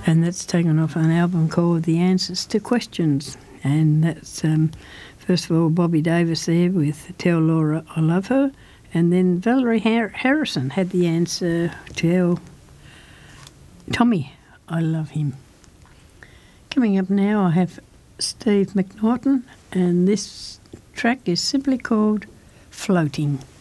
And that's taken off an album called The Answers to Questions. And that's, first of all, Bobby Davis there with Tell Laura I Love Her. And then Valerie Harrison had the answer, Tell Tommy I Love Him. Coming up now, I have Steve McNaughton, and this track is simply called Floating.